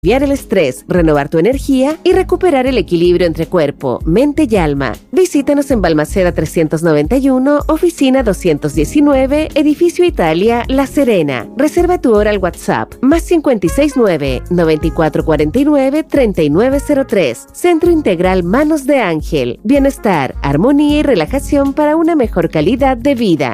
aliviar el estrés, renovar tu energía y recuperar el equilibrio entre cuerpo, mente y alma. Visítanos en Balmaceda 391, oficina 219, edificio Italia, La Serena. Reserva tu hora al WhatsApp, +569 9449 3903. Centro Integral Manos de Ángel. Bienestar, armonía y relajación para una mejor calidad de vida.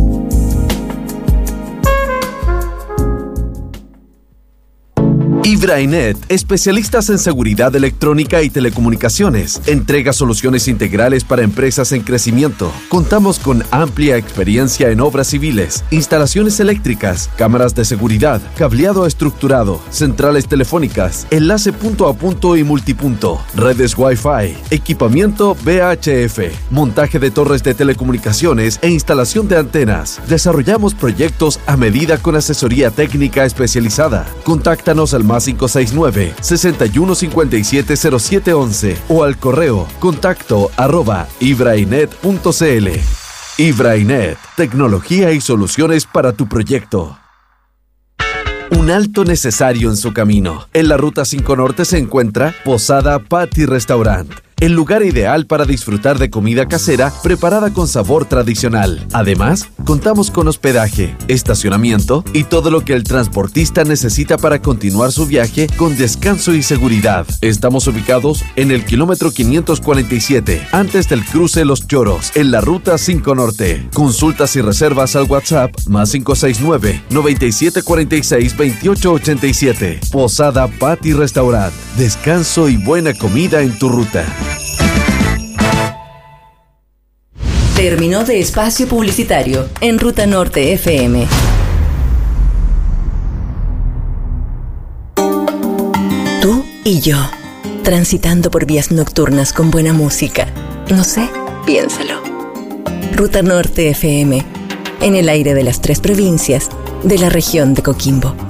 Ibrainet, especialistas en seguridad electrónica y telecomunicaciones. Entrega soluciones integrales para empresas en crecimiento. Contamos con amplia experiencia en obras civiles, instalaciones eléctricas, cámaras de seguridad, cableado estructurado, centrales telefónicas, enlace punto a punto y multipunto, redes Wi-Fi, equipamiento VHF, montaje de torres de telecomunicaciones e instalación de antenas. Desarrollamos proyectos a medida con asesoría técnica especializada. Contáctanos al +569-6157-0711 o al correo contacto@ibrainet.cl. Ibrainet, tecnología y soluciones para tu proyecto. Un alto necesario en su camino. En la Ruta 5 Norte se encuentra Posada Patty Restaurant, el lugar ideal para disfrutar de comida casera preparada con sabor tradicional. Además, contamos con hospedaje, estacionamiento y todo lo que el transportista necesita para continuar su viaje con descanso y seguridad. Estamos ubicados en el kilómetro 547, antes del cruce Los Choros, en la Ruta 5 Norte. Consultas y reservas al WhatsApp +569 9746 2887. Posada Patty Restaurant. Descanso y buena comida en tu ruta. Terminó de espacio publicitario en Ruta Norte FM. Tú y yo, transitando por vías nocturnas con buena música. No sé, piénsalo. Ruta Norte FM, en el aire de las 3 provincias de la región de Coquimbo.